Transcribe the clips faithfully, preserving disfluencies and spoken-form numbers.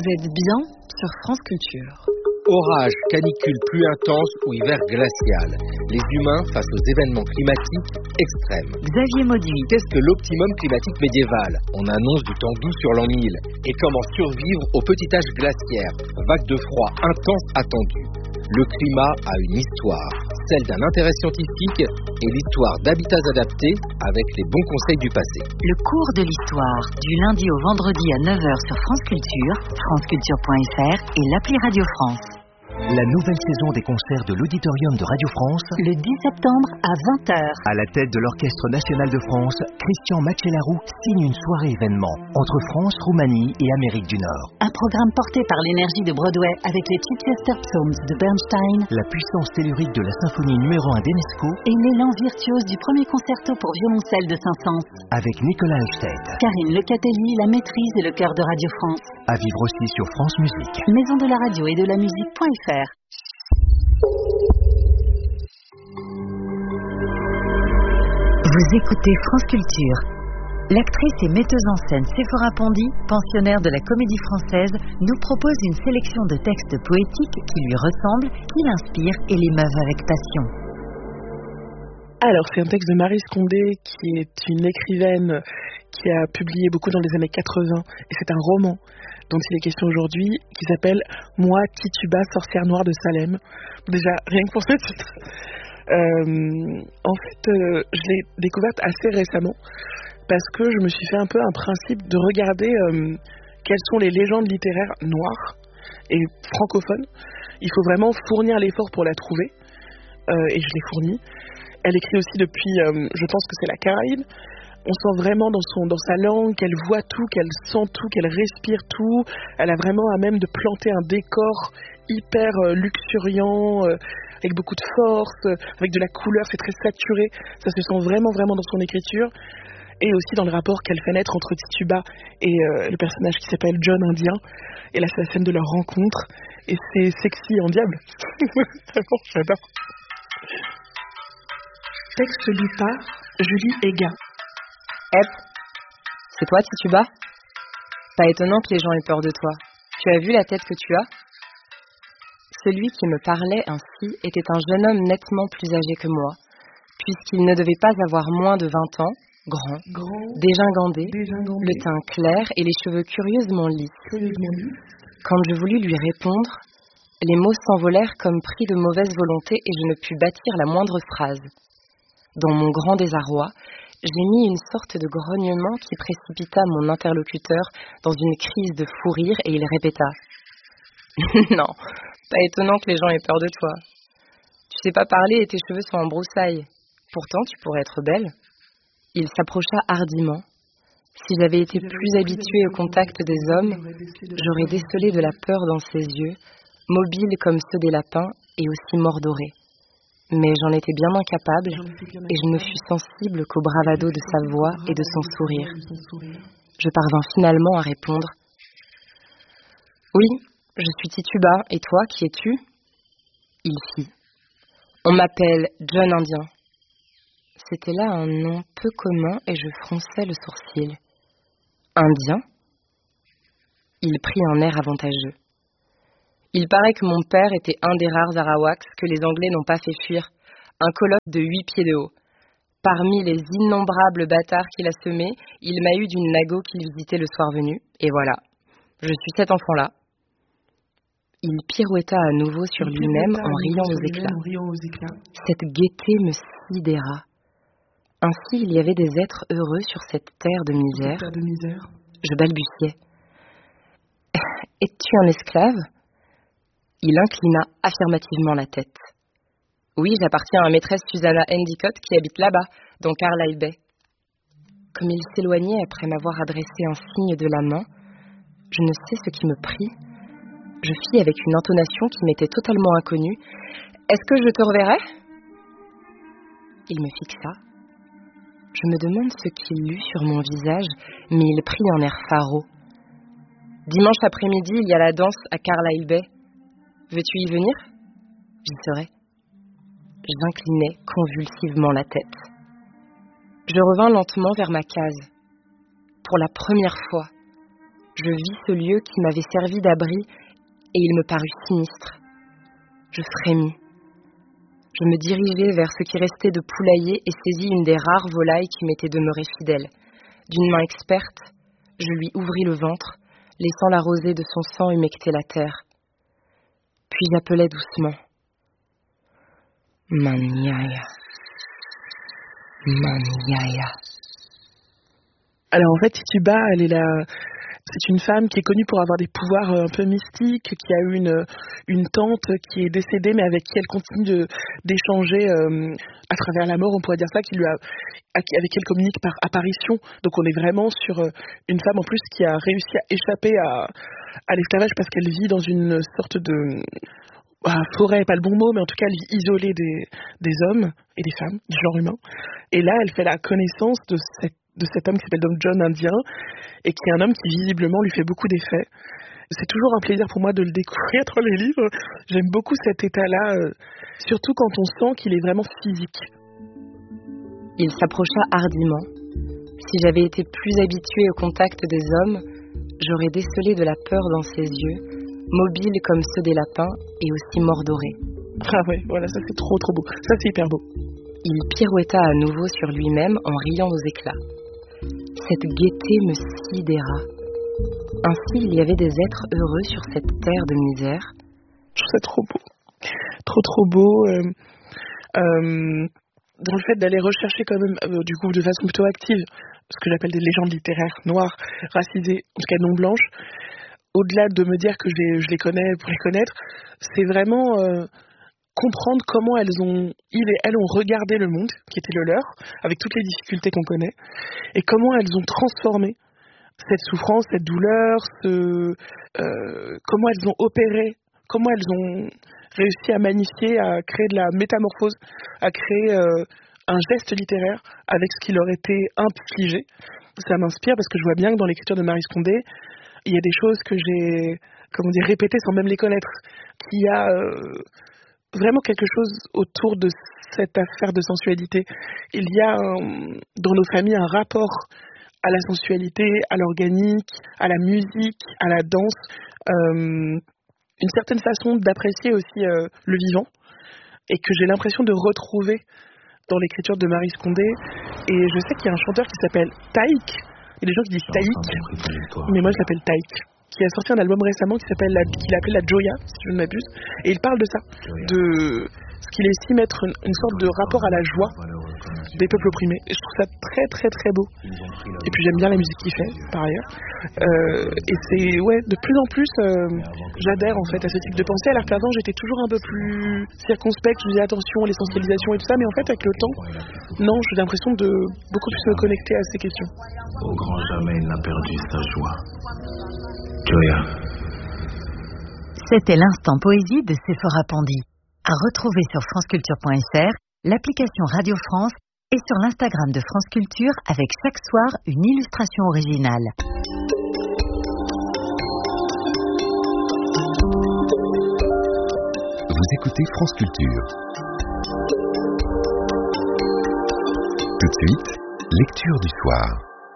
êtes bien sur France Culture. Orage, canicule plus intense ou hiver glacial. Les humains face aux événements climatiques extrêmes. Xavier Mauduit. Qu'est-ce que l'optimum climatique médiéval? On annonce du temps doux sur l'an mille. Et comment survivre au petit âge glaciaire? Vague de froid intense attendue. Le climat a une histoire, celle d'un intérêt scientifique et l'histoire d'habitats adaptés avec les bons conseils du passé. Le cours de l'histoire, du lundi au vendredi à neuf heures sur France Culture, franceculture point f r et l'appli Radio France. La nouvelle saison des concerts de l'Auditorium de Radio France. Le dix septembre à vingt heures. À la tête de l'Orchestre National de France, Christian Macellaro signe une soirée événement entre France, Roumanie et Amérique du Nord. Un programme porté par l'énergie de Broadway avec les Chichester Psalms de Bernstein, la puissance tellurique de la symphonie numéro un d'Enesco et l'élan virtuose du premier concerto pour violoncelle de Saint-Saëns. Avec Nicolas Elstedt, Karine Lecatelli, la maîtrise et le chœur de Radio France. À vivre aussi sur France Musique. Maison de la radio et de la musique.fr. Vous écoutez France Culture. L'actrice et metteuse en scène Séphora Pondy, pensionnaire de la Comédie Française, nous propose une sélection de textes poétiques qui lui ressemblent, qui l'inspirent et l'émeuvent avec passion. Alors, c'est un texte de Maryse Condé, qui est une écrivaine qui a publié beaucoup dans les années quatre-vingts, et c'est un roman dont il est question aujourd'hui, qui s'appelle « Moi, Tituba, sorcière noire de Salem ». Déjà, rien que pour ce titre. Euh, en fait, euh, je l'ai découverte assez récemment, parce que je me suis fait un peu un principe de regarder euh, quelles sont les légendes littéraires noires et francophones. Il faut vraiment fournir l'effort pour la trouver, euh, et je l'ai fourni. Elle écrit aussi depuis, euh, je pense que c'est la Caraïbe. On sent vraiment dans, son, dans sa langue qu'elle voit tout, qu'elle sent tout, qu'elle respire tout. Elle a vraiment à même de planter un décor hyper euh, luxuriant, euh, avec beaucoup de force, euh, avec de la couleur, c'est très saturé. Ça se sent vraiment, vraiment dans son écriture. Et aussi dans le rapport qu'elle fait naître entre Tituba et euh, le personnage qui s'appelle John Indien. Et là, c'est la scène de leur rencontre. Et c'est sexy en diable. Vraiment, j'adore. Texte lu par Julie Ega. Hep, c'est toi Tituba? Pas étonnant que les gens aient peur de toi. Tu as vu la tête que tu as? Celui qui me parlait ainsi était un jeune homme nettement plus âgé que moi, puisqu'il ne devait pas avoir moins de vingt ans, grand, Grand, dégingandé, dégingandé, le teint clair et les cheveux curieusement lisses. curieusement lu. Quand je voulus lui répondre, les mots s'envolèrent comme pris de mauvaise volonté et je ne pus bâtir la moindre phrase. Dans mon grand désarroi, j'ai mis une sorte de grognement qui précipita mon interlocuteur dans une crise de fou rire et il répéta « Non, pas étonnant que les gens aient peur de toi. Tu sais pas parler et tes cheveux sont en broussailles. Pourtant, tu pourrais être belle. » Il s'approcha hardiment. Si j'avais été plus habituée au contact des hommes, j'aurais décelé de la peur dans ses yeux, mobiles comme ceux des lapins et aussi mordorés. Mais j'en étais bien incapable et je ne fus sensible qu'au bravado de sa voix et de son sourire. Je parvins finalement à répondre « Oui, je suis Tituba, et toi, qui es-tu » Il fit « On m'appelle John Indien. » C'était là un nom peu commun et je fronçai le sourcil. « Indien ?» Il prit un air avantageux. Il paraît que mon père était un des rares Arawaks que les Anglais n'ont pas fait fuir, un colosse de huit pieds de haut. Parmi les innombrables bâtards qu'il a semés, il m'a eu d'une nago qu'il visitait le soir venu, et voilà, je suis cet enfant-là. Il pirouetta à nouveau sur Il lui-même pirouetta en à riant nouveau aux sur lui-même éclats. en riant aux éclats. Cette gaieté me sidéra. Ainsi, il y avait des êtres heureux sur cette terre de misère. Terre de misère. Je balbutiai. « Es-tu un esclave ?» Il inclina affirmativement la tête. « Oui, j'appartiens à maîtresse Susanna Endicott qui habite là-bas, dans Carlisle Bay. » Comme il s'éloignait après m'avoir adressé un signe de la main, je ne sais ce qui me prit. Je fis avec une intonation qui m'était totalement inconnue. « Est-ce que je te reverrai ?» Il me fixa. Je me demande ce qu'il lut sur mon visage, mais il prit un air faraud. « Dimanche après-midi, il y a la danse à Carlisle Bay. Veux-tu y venir? J'y serai. » J'inclinai convulsivement la tête. Je revins lentement vers ma case. Pour la première fois, Je vis ce lieu qui m'avait servi d'abri et il me parut sinistre. Je frémis. Je me dirigeai vers ce qui restait de poulailler et saisis une des rares volailles qui m'étaient demeurées fidèles. D'une main experte, je lui ouvris le ventre, laissant la rosée de son sang humecter la terre. Puis j'appelai doucement. Maniaya. Maniaya. Alors en fait, Tituba, elle est la... c'est une femme qui est connue pour avoir des pouvoirs un peu mystiques, qui a eu une, une tante qui est décédée, mais avec qui elle continue de, d'échanger euh, à travers la mort, on pourrait dire ça, qui lui a, avec qui elle communique par apparition. Donc on est vraiment sur une femme en plus qui a réussi à échapper à, à l'esclavage parce qu'elle vit dans une sorte de... Ah, forêt, pas le bon mot, mais en tout cas elle vit isolée des, des hommes et des femmes, du genre humain. Et là, elle fait la connaissance de cette de cet homme qui s'appelle Dom John Indien, et qui est un homme qui visiblement lui fait beaucoup d'effets. C'est toujours un plaisir pour moi de le découvrir dans les livres. J'aime beaucoup cet état-là, euh, surtout quand on sent qu'il est vraiment physique. Il s'approcha hardiment. Si j'avais été plus habituée au contact des hommes, j'aurais décelé de la peur dans ses yeux, mobiles comme ceux des lapins et aussi mordorés. Ah ouais, voilà, ça c'est trop trop beau. Ça c'est hyper beau. Il pirouetta à nouveau sur lui-même en riant aux éclats. Cette gaieté me sidéra. Ainsi, il y avait des êtres heureux sur cette terre de misère. Je trouve ça trop beau. Trop, trop beau. Euh, euh, dans le fait d'aller rechercher quand même, euh, du coup, de façon plutôt active, ce que j'appelle des légendes littéraires noires, racisées, en tout cas non blanches. Au-delà de me dire que je les, je les connais pour les connaître, c'est vraiment... Euh, comprendre comment elles ont, ils et elles ont regardé le monde, qui était le leur, avec toutes les difficultés qu'on connaît, et comment elles ont transformé cette souffrance, cette douleur, ce, euh, comment elles ont opéré, comment elles ont réussi à magnifier, à créer de la métamorphose, à créer euh, un geste littéraire avec ce qui leur était infligé. Ça m'inspire parce que je vois bien que dans l'écriture de Maryse Condé, il y a des choses que j'ai, comment dire, répétées sans même les connaître, qu'il y a... Euh, vraiment quelque chose autour de cette affaire de sensualité. Il y a euh, dans nos familles un rapport à la sensualité, à l'organique, à la musique, à la danse, euh, une certaine façon d'apprécier aussi euh, le vivant, et que j'ai l'impression de retrouver dans l'écriture de Maryse Condé. Et je sais qu'il y a un chanteur qui s'appelle Taïk. Il y a des gens qui disent Taïk, mais moi je l'appelle Taïk, qui a sorti un album récemment qui s'appelle la, qu'il a appelé La Joya, si je ne m'abuse, et il parle de ça, de ce qu'il estime être une, une sorte de rapport à la joie des peuples opprimés. Et je trouve ça très très très beau. Et puis j'aime bien la musique qu'il fait, par ailleurs. Euh, et c'est, ouais, de plus en plus, euh, j'adhère en fait à ce type de pensée, alors qu'avant j'étais toujours un peu plus circonspecte, je faisais attention à l'essentialisation et tout ça, mais en fait avec le temps, non, j'ai l'impression de beaucoup plus me connecter à ces questions. Au grand jamais, il n'a perdu sa joie. Joya. C'était l'instant poésie de Sephora Pandy. À retrouver sur franceculture point f r, l'application Radio France et sur l'Instagram de France Culture avec chaque soir une illustration originale. Vous écoutez France Culture. Tout de suite, lecture du soir.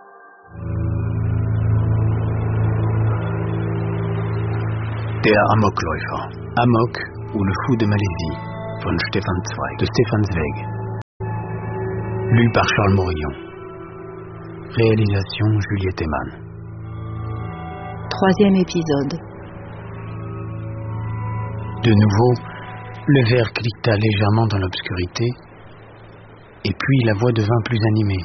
Der Amokläufer. Amok ou le fou de Malaisie, von Stefan Zweig, de Stefan Zweig. Lu par Charles Morillon. Réalisation Juliette Eman. Troisième épisode. De nouveau, le verre cliqueta légèrement dans l'obscurité, et puis la voix devint plus animée.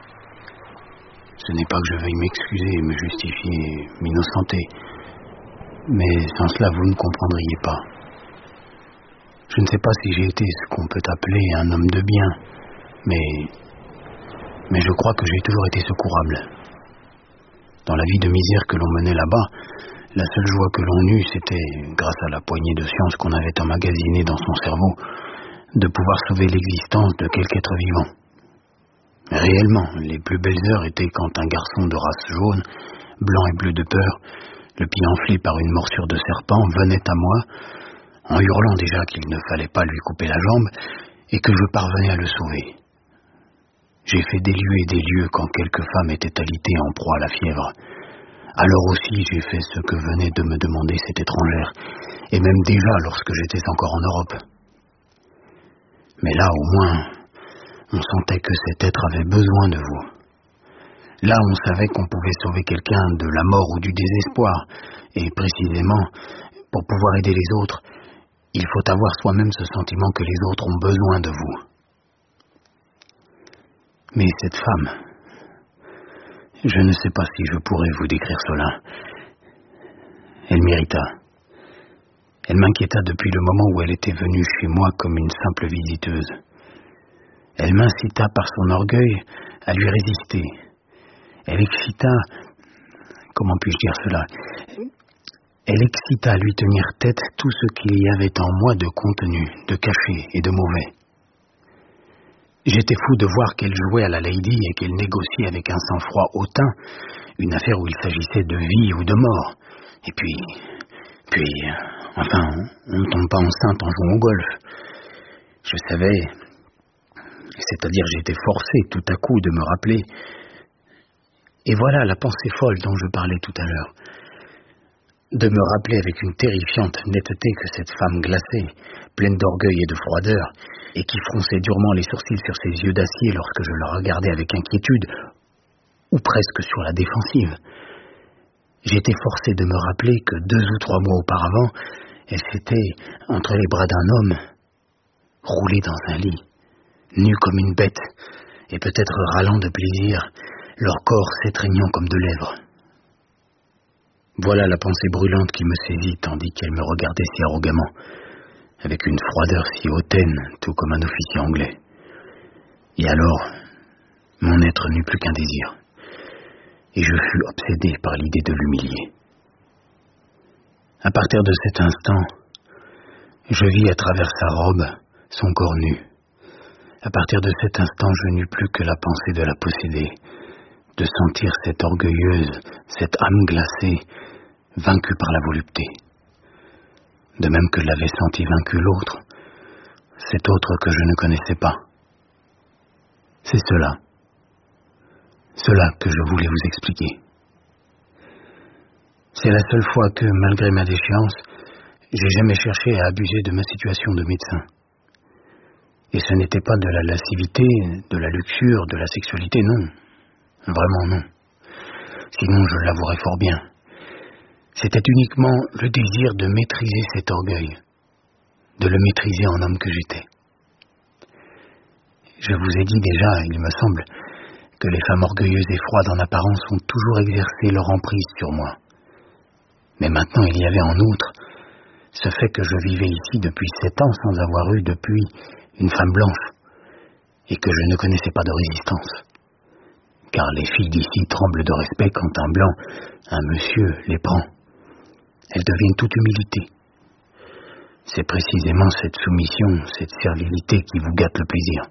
Ce n'est pas que je veuille m'excuser, me justifier, m'innocenter. Mais sans cela, vous ne comprendriez pas. Je ne sais pas si j'ai été ce qu'on peut appeler un homme de bien, mais, mais je crois que j'ai toujours été secourable. Dans la vie de misère que l'on menait là-bas, la seule joie que l'on eut, c'était, grâce à la poignée de science qu'on avait emmagasinée dans son cerveau, de pouvoir sauver l'existence de quelque être vivant. Réellement, les plus belles heures étaient quand un garçon de race jaune, blanc et bleu de peur, le pied enflé par une morsure de serpent, venait à moi, en hurlant déjà qu'il ne fallait pas lui couper la jambe, et que je parvenais à le sauver. J'ai fait des lieues et des lieues quand quelques femmes étaient alitées en proie à la fièvre, Alors aussi j'ai fait ce que venait de me demander cette étrangère, et même déjà lorsque j'étais encore en Europe. Mais là au moins, on sentait que cet être avait besoin de vous. Là on savait qu'on pouvait sauver quelqu'un de la mort ou du désespoir, et précisément, pour pouvoir aider les autres, il faut avoir soi-même ce sentiment que les autres ont besoin de vous. Mais cette femme, je ne sais pas si je pourrais vous décrire cela. Elle m'irrita. Elle m'inquiéta depuis le moment où elle était venue chez moi comme une simple visiteuse. Elle m'incita par son orgueil à lui résister. Elle excita... Comment puis-je dire cela ? Elle excita à lui tenir tête tout ce qu'il y avait en moi de contenu, de caché et de mauvais. J'étais fou de voir qu'elle jouait à la lady et qu'elle négociait avec un sang-froid hautain une affaire où il s'agissait de vie ou de mort. Et puis, puis, enfin, on ne tombe pas enceinte en jouant au golf. Je savais, c'est-à-dire j'étais forcé tout à coup de me rappeler. Et voilà la pensée folle dont je parlais tout à l'heure. De me rappeler avec une terrifiante netteté que cette femme glacée, pleine d'orgueil et de froideur, et qui fronçait durement les sourcils sur ses yeux d'acier lorsque je la regardais avec inquiétude, ou presque sur la défensive, j'étais forcé de me rappeler que deux ou trois mois auparavant, elle s'était, entre les bras d'un homme, roulée dans un lit, nue comme une bête, et peut-être râlant de plaisir, leur corps s'étreignant comme de lèvres. Voilà la pensée brûlante qui me saisit tandis qu'elle me regardait si arrogamment, avec une froideur si hautaine, tout comme un officier anglais. Et alors, mon être n'eut plus qu'un désir, et je fus obsédé par l'idée de l'humilier. À partir de cet instant, je vis à travers sa robe son corps nu. À partir de cet instant, je n'eus plus que la pensée de la posséder, de sentir cette orgueilleuse, cette âme glacée, vaincue par la volupté. De même que l'avait senti vaincu l'autre, cet autre que je ne connaissais pas. C'est cela, cela que je voulais vous expliquer. C'est la seule fois que, malgré ma déchéance, j'ai jamais cherché à abuser de ma situation de médecin. Et ce n'était pas de la lascivité, de la luxure, de la sexualité, non. Vraiment non. Sinon je l'avouerais fort bien. C'était uniquement le désir de maîtriser cet orgueil, de le maîtriser en homme que j'étais. Je vous ai dit déjà, il me semble, que les femmes orgueilleuses et froides en apparence ont toujours exercé leur emprise sur moi. Mais maintenant il y avait en outre ce fait que je vivais ici depuis sept ans sans avoir eu depuis une femme blanche, et que je ne connaissais pas de résistance. Car les filles d'ici tremblent de respect quand un blanc, un monsieur, les prend. Elles deviennent toute humilité. C'est précisément cette soumission, cette servilité qui vous gâte le plaisir.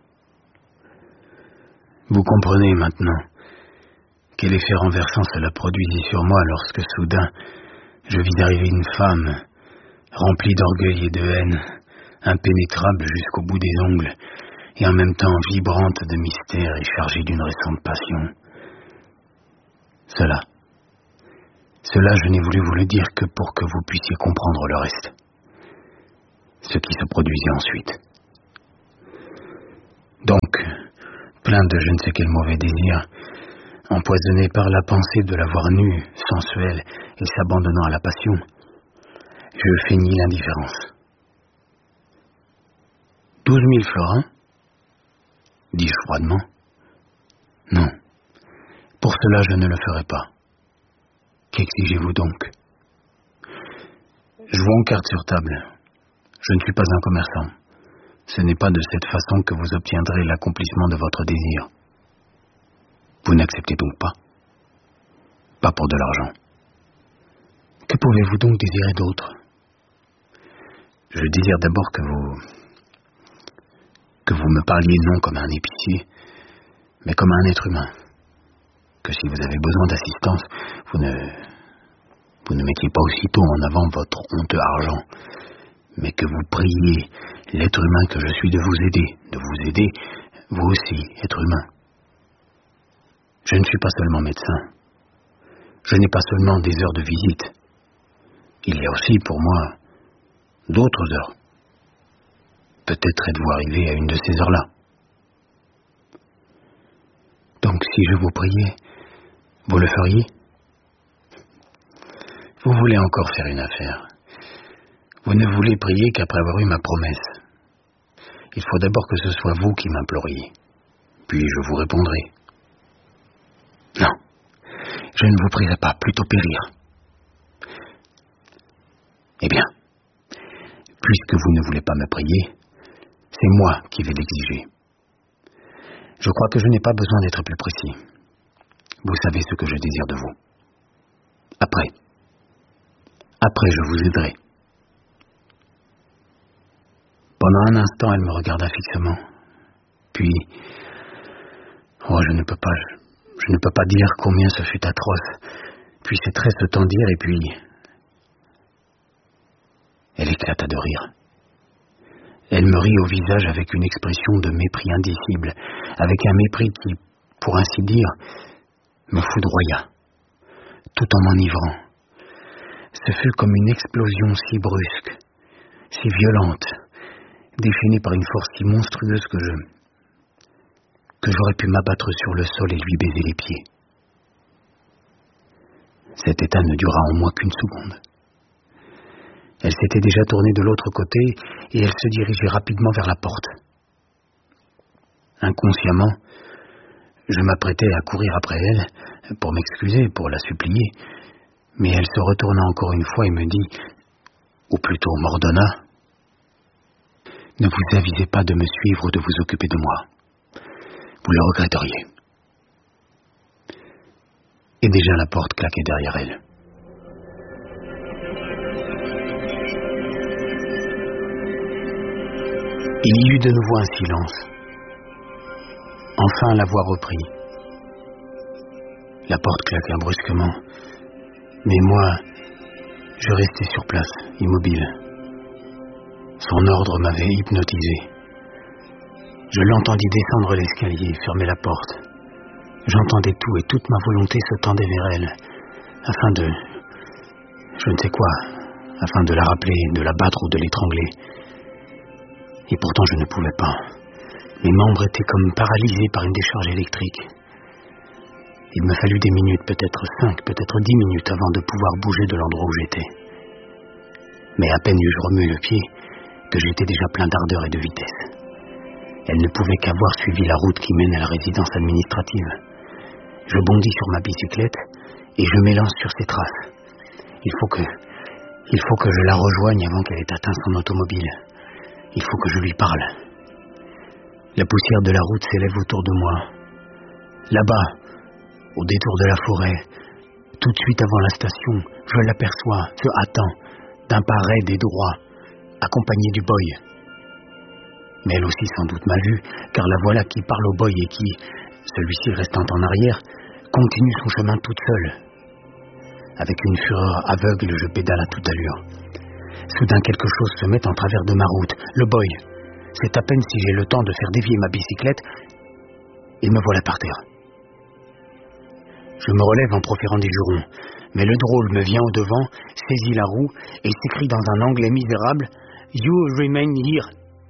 Vous comprenez maintenant quel effet renversant cela produisit sur moi lorsque soudain je vis arriver une femme remplie d'orgueil et de haine, impénétrable jusqu'au bout des ongles, et en même temps vibrante de mystère et chargée d'une récente passion. Cela, cela je n'ai voulu vous le dire que pour que vous puissiez comprendre le reste, ce qui se produisait ensuite. Donc, plein de je ne sais quel mauvais désir, empoisonné par la pensée de la voir nue, sensuelle et s'abandonnant à la passion, je feignis l'indifférence. Douze mille florins ? Dis-je froidement. Non, pour cela je ne le ferai pas. Qu'exigez-vous donc ? Jouons carte sur table. Je ne suis pas un commerçant. Ce n'est pas de cette façon que vous obtiendrez l'accomplissement de votre désir. Vous n'acceptez donc pas ? Pas pour de l'argent. Que pouvez-vous donc désirer d'autre ? Je désire d'abord que vous... que vous me parliez non comme un épicier, mais comme un être humain. Que si vous avez besoin d'assistance, vous ne... vous ne mettiez pas aussitôt en avant votre honteux argent, mais que vous priez l'être humain que je suis de vous aider, de vous aider, vous aussi, être humain. Je ne suis pas seulement médecin. Je n'ai pas seulement des heures de visite. Il y a aussi, pour moi, d'autres heures. Peut-être êtes-vous arrivé à une de ces heures-là. Donc, si je vous priais, vous le feriez? Vous voulez encore faire une affaire. Vous ne voulez prier qu'après avoir eu ma promesse. Il faut d'abord que ce soit vous qui m'imploriez. Puis je vous répondrai. Non, je ne vous prierai pas, plutôt périr. Eh bien, puisque vous ne voulez pas me prier, c'est moi qui vais l'exiger. Je crois que je n'ai pas besoin d'être plus précis. Vous savez ce que je désire de vous. Après, après je vous aiderai. Pendant un instant, elle me regarda fixement. Puis, oh, je ne peux pas, je, je ne peux pas dire combien ce fut atroce. Puis ses traits se tendirent et puis, elle éclata de rire. Elle me rit au visage avec une expression de mépris indicible, avec un mépris qui, pour ainsi dire, me foudroya, tout en m'enivrant. Ce fut comme une explosion si brusque, si violente, déchaînée par une force si monstrueuse que je... que j'aurais pu m'abattre sur le sol et lui baiser les pieds. Cet état ne dura en moi qu'une seconde. Elle s'était déjà tournée de l'autre côté et elle se dirigeait rapidement vers la porte. Inconsciemment, je m'apprêtais à courir après elle pour m'excuser, pour la supplier, mais elle se retourna encore une fois et me dit, ou plutôt m'ordonna, « Ne vous avisez pas de me suivre ou de vous occuper de moi. Vous le regretteriez. » Et déjà la porte claquait derrière elle. Il y eut de nouveau un silence. Enfin la voix reprit. La porte claqua brusquement, mais moi, je restais sur place, immobile. Son ordre m'avait hypnotisé. Je l'entendis descendre l'escalier, fermer la porte. J'entendais tout et toute ma volonté se tendait vers elle, afin de... je ne sais quoi, afin de la rappeler, de la battre ou de l'étrangler. Et pourtant je ne pouvais pas. Mes membres étaient comme paralysés par une décharge électrique. Il me fallut des minutes, peut-être cinq, peut-être dix minutes avant de pouvoir bouger de l'endroit où j'étais. Mais à peine eus-je remué le pied, que j'étais déjà plein d'ardeur et de vitesse. Elle ne pouvait qu'avoir suivi la route qui mène à la résidence administrative. Je bondis sur ma bicyclette et je m'élance sur ses traces. Il faut que, il faut que je la rejoigne avant qu'elle ait atteint son automobile. Il faut que je lui parle. La poussière de la route s'élève autour de moi. Là-bas, au détour de la forêt, tout de suite avant la station, je l'aperçois, se hâtant, d'un pas raide et droit, accompagné du boy. Mais elle aussi sans doute m'a vu, car la voilà qui parle au boy et qui, celui-ci restant en arrière, continue son chemin toute seule. Avec une fureur aveugle, je pédale à toute allure. Soudain, quelque chose se met en travers de ma route. Le boy. C'est à peine si j'ai le temps de faire dévier ma bicyclette, il me voilà par terre. Je me relève en proférant des jurons, mais le drôle me vient au devant, saisit la roue et s'écrie dans un anglais misérable « You remain here ».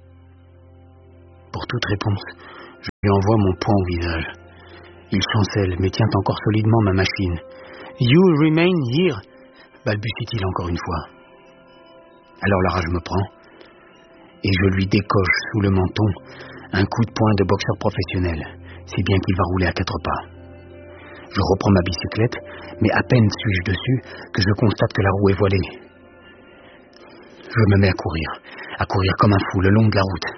Pour toute réponse, je lui envoie mon poing au visage. Il chancelle, mais tient encore solidement ma machine. « You remain here », balbutie-t-il encore une fois. Alors la rage me prend, et je lui décoche sous le menton un coup de poing de boxeur professionnel, si bien qu'il va rouler à quatre pas. Je reprends ma bicyclette, mais à peine suis-je dessus que je constate que la roue est voilée. Je me mets à courir, à courir comme un fou le long de la route.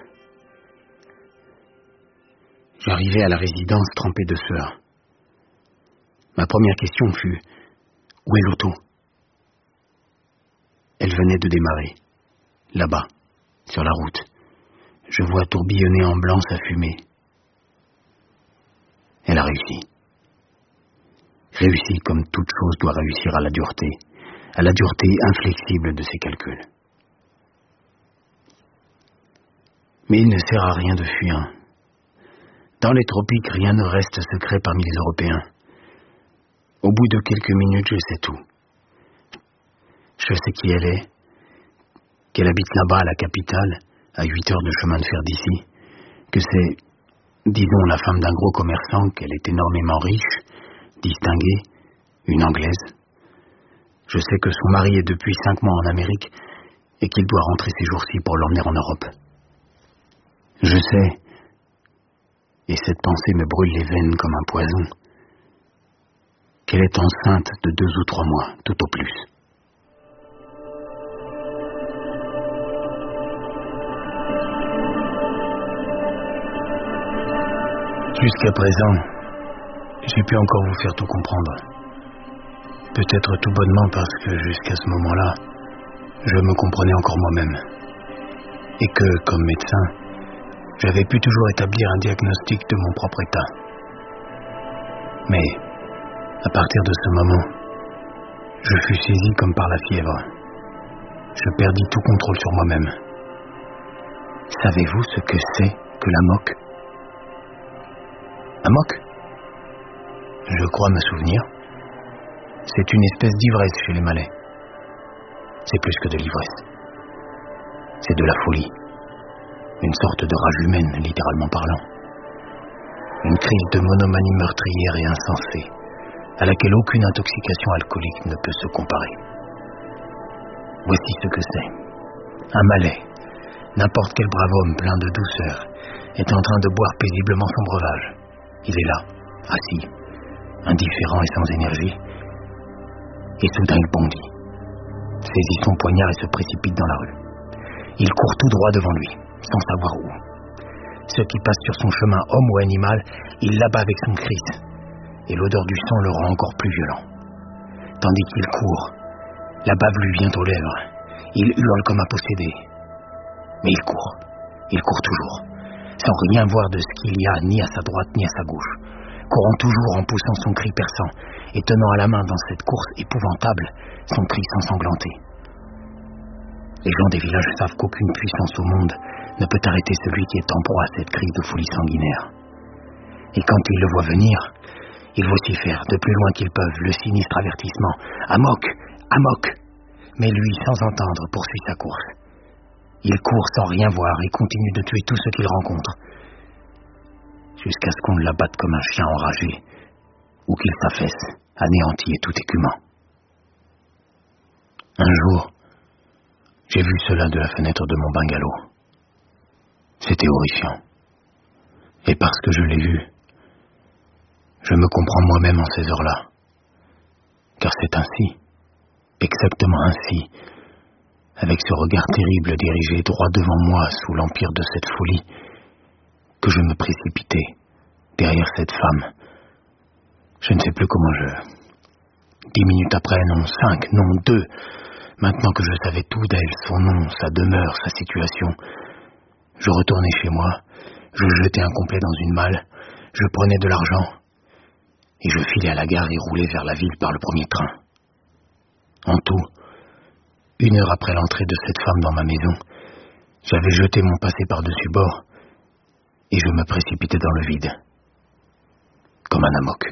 J'arrivai à la résidence trempé de sueur. Ma première question fut « Où est l'auto ?» Elle venait de démarrer, là-bas, sur la route. Je vois tourbillonner en blanc sa fumée. Elle a réussi. Réussi comme toute chose doit réussir à la dureté, à la dureté inflexible de ses calculs. Mais il ne sert à rien de fuir. Dans les tropiques, rien ne reste secret parmi les Européens. Au bout de quelques minutes, je sais tout. Je sais qui elle est, qu'elle habite là-bas à la capitale, à huit heures de chemin de fer d'ici, que c'est, disons, la femme d'un gros commerçant, qu'elle est énormément riche, distinguée, une Anglaise. Je sais que son mari est depuis cinq mois en Amérique et qu'il doit rentrer ces jours-ci pour l'emmener en Europe. Je sais, et cette pensée me brûle les veines comme un poison, qu'elle est enceinte de deux ou trois mois, tout au plus. Jusqu'à présent, j'ai pu encore vous faire tout comprendre. Peut-être tout bonnement parce que jusqu'à ce moment-là, je me comprenais encore moi-même. Et que, comme médecin, j'avais pu toujours établir un diagnostic de mon propre état. Mais, à partir de ce moment, je fus saisi comme par la fièvre. Je perdis tout contrôle sur moi-même. Savez-vous ce que c'est que la moque? La moque? Je crois me souvenir. C'est une espèce d'ivresse chez les Malais. C'est plus que de l'ivresse. C'est de la folie. Une sorte de rage humaine, littéralement parlant. Une crise de monomanie meurtrière et insensée, à laquelle aucune intoxication alcoolique ne peut se comparer. Voici ce que c'est. Un Malais, n'importe quel brave homme plein de douceur, est en train de boire paisiblement son breuvage. Il est là, assis, indifférent et sans énergie, et soudain il bondit, saisit son poignard et se précipite dans la rue. Il court tout droit devant lui, sans savoir où. Ceux qui passent sur son chemin, homme ou animal, il l'abat avec son cri, et l'odeur du sang le rend encore plus violent. Tandis qu'il court, la bave lui vient aux lèvres. Il hurle comme un possédé. Mais il court, il court toujours, sans rien voir de ce qu'il y a ni à sa droite ni à sa gauche, courant toujours en poussant son cri perçant et tenant à la main dans cette course épouvantable son cri ensanglanté. Les gens des villages savent qu'aucune puissance au monde ne peut arrêter celui qui est en proie à cette crise de folie sanguinaire. Et quand ils le voient venir, ils vocifèrent de plus loin qu'ils peuvent le sinistre avertissement « Amok, Amok !» Mais lui, sans entendre, poursuit sa course. Il court sans rien voir et continue de tuer tous ceux qu'il rencontre, jusqu'à ce qu'on l'abatte comme un chien enragé, ou qu'il s'affaisse, anéanti et tout écumant. Un jour, j'ai vu cela de la fenêtre de mon bungalow. C'était horrifiant. Et parce que je l'ai vu, je me comprends moi-même en ces heures-là. Car c'est ainsi, exactement ainsi, avec ce regard terrible dirigé droit devant moi sous l'empire de cette folie, que je me précipitais derrière cette femme. Je ne sais plus comment je... Dix minutes après, non cinq, non deux, maintenant que je savais tout d'elle, son nom, sa demeure, sa situation, je retournai chez moi, je jetai un complet dans une malle, je prenais de l'argent, et je filais à la gare et roulais vers la ville par le premier train. En tout, une heure après l'entrée de cette femme dans ma maison, j'avais jeté mon passé par-dessus bord, et je me précipitais dans le vide, comme un amok.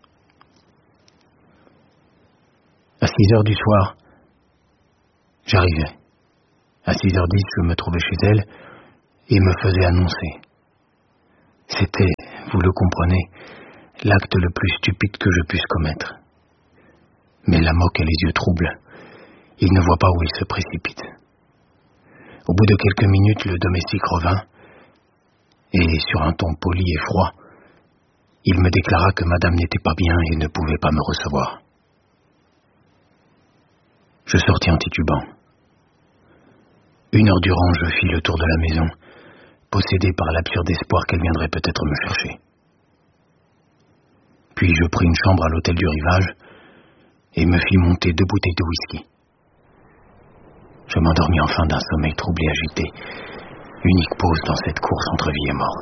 À six heures du soir, j'arrivais. À six heures dix, je me trouvais chez elle et me faisais annoncer. C'était, vous le comprenez, l'acte le plus stupide que je puisse commettre. Mais l'amok a les yeux troubles. Il ne voit pas où il se précipite. Au bout de quelques minutes, le domestique revint et, sur un ton poli et froid, il me déclara que madame n'était pas bien et ne pouvait pas me recevoir. Je sortis en titubant. Une heure durant, je fis le tour de la maison, possédé par l'absurde espoir qu'elle viendrait peut-être me chercher. Puis je pris une chambre à l'hôtel du Rivage et me fis monter deux bouteilles de whisky. Je m'endormis enfin d'un sommeil troublé et agité, unique pause dans cette course entre vie et mort.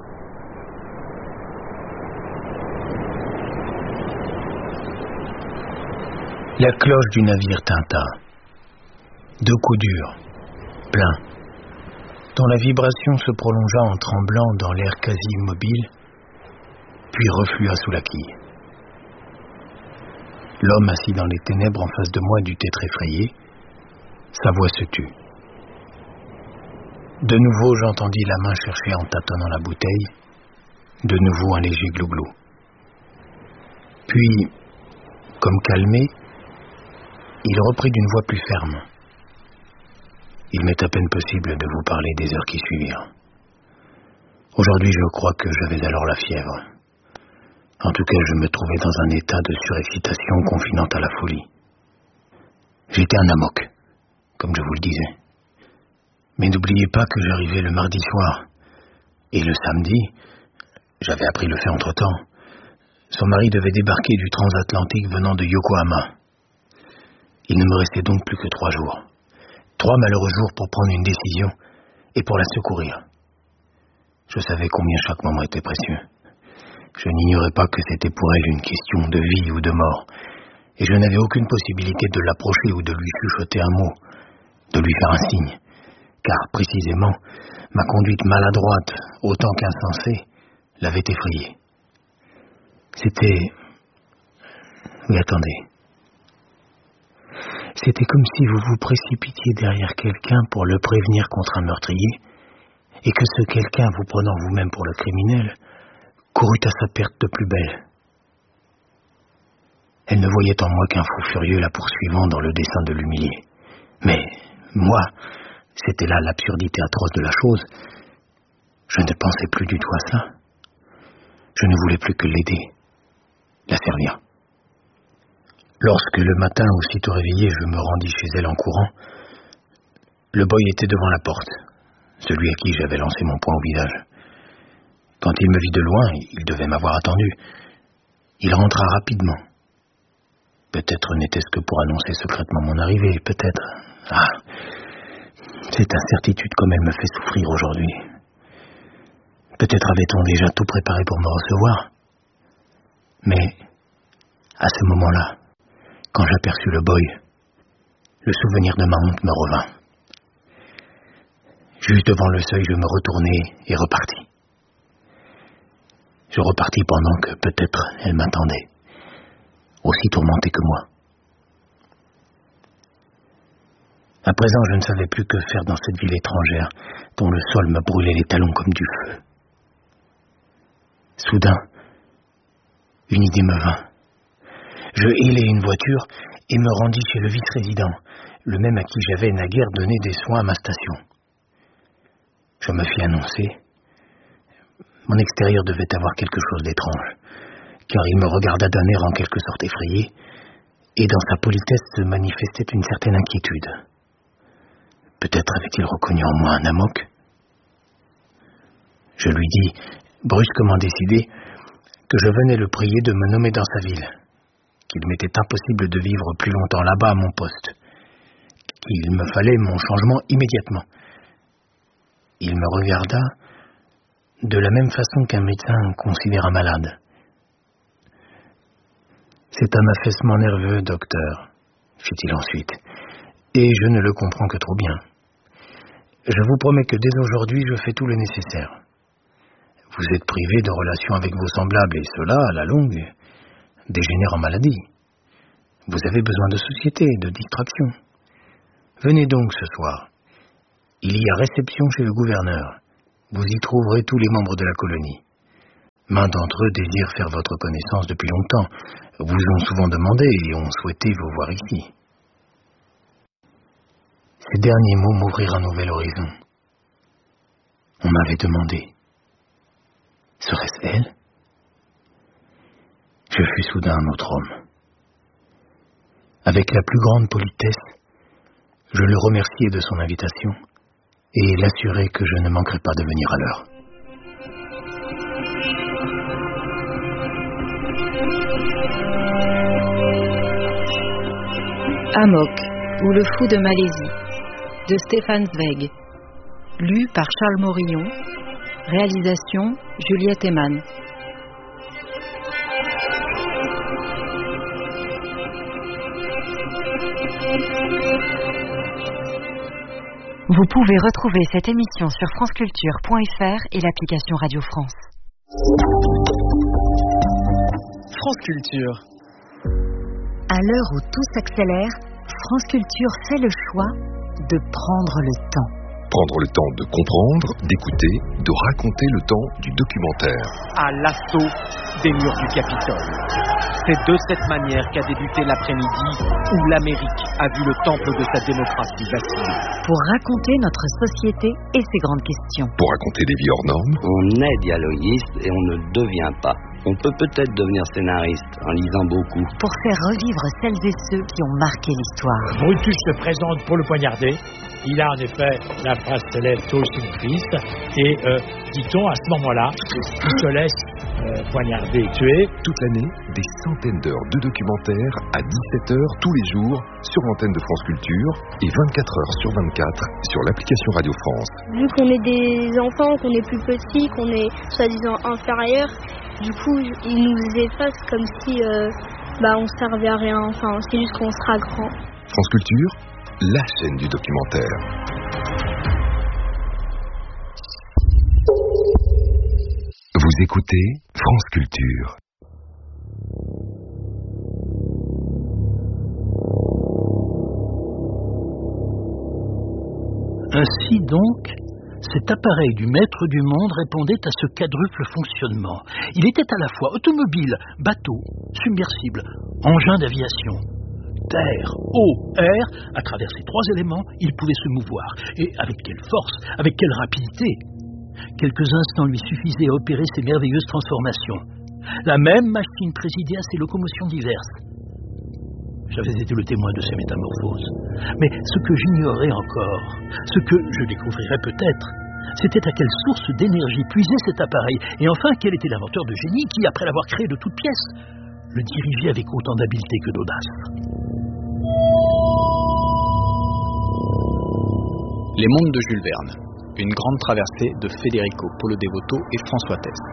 La cloche du navire tinta. Deux coups durs, pleins, dont la vibration se prolongea en tremblant dans l'air quasi immobile, puis reflua sous la quille. L'homme assis dans les ténèbres en face de moi dut être effrayé. Sa voix se tut. De nouveau, j'entendis la main chercher en tâtonnant la bouteille. De nouveau, un léger glouglou. Puis, comme calmé, il reprit d'une voix plus ferme. Il m'est à peine possible de vous parler des heures qui suivirent. Aujourd'hui, je crois que j'avais alors la fièvre. En tout cas, je me trouvais dans un état de surexcitation confinant à la folie. J'étais un amok, comme je vous le disais. Mais n'oubliez pas que j'arrivais le mardi soir. Et le samedi, j'avais appris le fait entre-temps, son mari devait débarquer du transatlantique venant de Yokohama. Il ne me restait donc plus que trois jours. Trois malheureux jours pour prendre une décision et pour la secourir. Je savais combien chaque moment était précieux. Je n'ignorais pas que c'était pour elle une question de vie ou de mort, et je n'avais aucune possibilité de l'approcher ou de lui chuchoter un mot, de lui faire un signe, car précisément, ma conduite maladroite, autant qu'insensée, l'avait effrayée. C'était... Oui, attendez. C'était comme si vous vous précipitiez derrière quelqu'un pour le prévenir contre un meurtrier, et que ce quelqu'un, vous prenant vous-même pour le criminel, courut à sa perte de plus belle. Elle ne voyait en moi qu'un fou furieux la poursuivant dans le dessein de l'humilier. Mais, moi, c'était là l'absurdité atroce de la chose. Je ne pensais plus du tout à ça. Je ne voulais plus que l'aider, la servir. Lorsque le matin, aussitôt réveillé, je me rendis chez elle en courant, le boy était devant la porte, celui à qui j'avais lancé mon poing au visage. Quand il me vit de loin, il devait m'avoir attendu. Il rentra rapidement. Peut-être n'était-ce que pour annoncer secrètement mon arrivée, peut-être. Ah, cette incertitude comme elle me fait souffrir aujourd'hui. Peut-être avait-on déjà tout préparé pour me recevoir. Mais, à ce moment-là, quand j'aperçus le boy, le souvenir de ma honte me revint. Juste devant le seuil, je me retournai et repartis. Je repartis pendant que, peut-être, elle m'attendait, aussi tourmentée que moi. À présent, je ne savais plus que faire dans cette ville étrangère, dont le sol me brûlait les talons comme du feu. Soudain, une idée me vint. Je hélai une voiture et me rendis chez le vice-président, le même à qui j'avais naguère donné des soins à ma station. Je me fis annoncer. Mon extérieur devait avoir quelque chose d'étrange, car il me regarda d'un air en quelque sorte effrayé, et dans sa politesse se manifestait une certaine inquiétude. Peut-être avait-il reconnu en moi un amok. Je lui dis, brusquement décidé, que je venais le prier de me nommer dans sa ville, qu'il m'était impossible de vivre plus longtemps là-bas à mon poste, qu'il me fallait mon changement immédiatement. Il me regarda de la même façon qu'un médecin considère un malade. C'est un affaissement nerveux, docteur, fit-il ensuite, et je ne le comprends que trop bien. Je vous promets que dès aujourd'hui, je fais tout le nécessaire. Vous êtes privé de relations avec vos semblables, et cela, à la longue, dégénère en maladie. Vous avez besoin de société, de distraction. Venez donc ce soir. Il y a réception chez le gouverneur. Vous y trouverez tous les membres de la colonie. Main d'entre eux désirent faire votre connaissance depuis longtemps, vous ont souvent demandé et ont souhaité vous voir ici. Ces derniers mots m'ouvrirent un nouvel horizon. On m'avait demandé. Serait-ce elle? Je fus soudain un autre homme. Avec la plus grande politesse, je le remerciai de son invitation et l'assurai que je ne manquerais pas de venir à l'heure. Amok, ou le fou de Malaisie, de Stéphane Zweig. Lu par Charles Morillon. Réalisation Juliette Eman. Vous pouvez retrouver cette émission sur franceculture point f r et l'application Radio France. France Culture. À l'heure où tout s'accélère, France Culture fait le choix de prendre le temps. Prendre le temps de comprendre, d'écouter, de raconter le temps du documentaire. À l'assaut des murs du Capitole. C'est de cette manière qu'a débuté l'après-midi où l'Amérique a vu le temple de sa démocratie vaciller. Pour raconter notre société et ses grandes questions. Pour raconter des vies hors normes. On est dialoguiste et on ne devient pas. On peut peut-être devenir scénariste en lisant beaucoup. Pour faire revivre celles et ceux qui ont marqué l'histoire. Brutus se présente pour le poignarder. Il a en effet la phrase célèbre « Toast in Christ » et euh, dit-on à ce moment-là, il se laisse euh, poignarder et tuer. Toute l'année, des centaines d'heures de documentaires à dix-sept heures tous les jours sur l'antenne de France Culture et vingt-quatre heures sur vingt-quatre sur l'application Radio France. Vu qu'on est des enfants, qu'on est plus petits, qu'on est soi-disant inférieurs, du coup, ils nous effacent comme si euh, bah, on servait à rien. Enfin, c'est juste qu'on sera grand. France Culture, la chaîne du documentaire. Vous écoutez France Culture. Ainsi donc, cet appareil du maître du monde répondait à ce quadruple fonctionnement. Il était à la fois automobile, bateau, submersible, engin d'aviation. Terre, eau, air, à travers ces trois éléments, il pouvait se mouvoir. Et avec quelle force, avec quelle rapidité. Quelques instants lui suffisaient à opérer ces merveilleuses transformations. La même machine présidait à ces locomotions diverses. J'avais été le témoin de ces métamorphoses. Mais ce que j'ignorais encore, ce que je découvrirais peut-être, c'était à quelle source d'énergie puisait cet appareil, et enfin quel était l'inventeur de génie qui, après l'avoir créé de toutes pièces, le dirigeait avec autant d'habileté que d'audace. Les mondes de Jules Verne, une grande traversée de Federico Polo Devoto et François Test.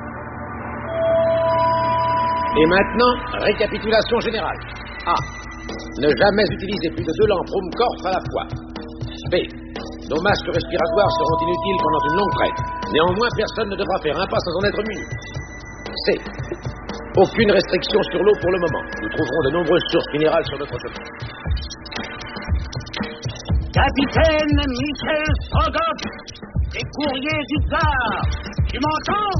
Et maintenant, récapitulation générale. A. Ne jamais utiliser plus de deux lampes Ruhmkorff à la fois. B. Nos masques respiratoires seront inutiles pendant une longue trêve. Néanmoins, personne ne devra faire un pas sans en être muni. C. Aucune restriction sur l'eau pour le moment. Nous trouverons de nombreuses sources minérales sur notre chemin. Capitaine Michel Strogoff, des courriers du Tsar. Tu m'entends?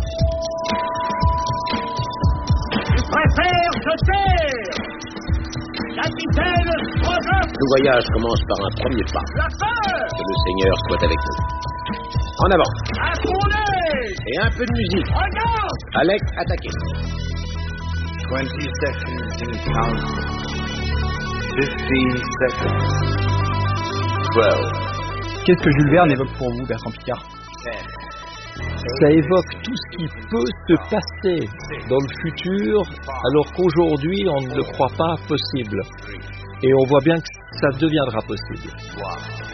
Tu préfères jeter? Capitaine Strogoff. Tout voyage commence par un premier pas. La peur. Que le Seigneur soit avec nous. En avant. Attendez. Et un peu de musique. Regarde. Alec, attaquez. twenty seconds in counting. fifteen seconds. twelve. Qu'est-ce que Jules Verne évoque pour vous, Bertrand Piccard? Ça évoque tout ce qui peut se passer dans le futur, alors qu'aujourd'hui, on ne le croit pas possible. Et on voit bien que ça deviendra possible.